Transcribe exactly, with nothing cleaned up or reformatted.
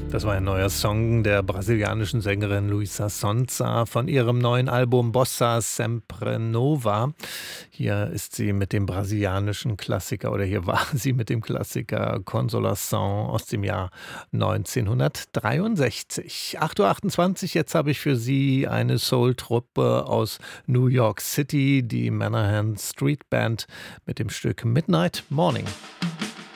Das war ein neuer Song der brasilianischen Sängerin Luísa Sonza von ihrem neuen Album Bossa Sempre Nova. Hier ist sie mit dem brasilianischen Klassiker oder hier war sie mit dem Klassiker Consolação aus dem Jahr neunzehnhundertdreiundsechzig. acht Uhr achtundzwanzig, jetzt habe ich für Sie eine Soul-Truppe aus New York City, die Manahan Street Band mit dem Stück Midnight Morning.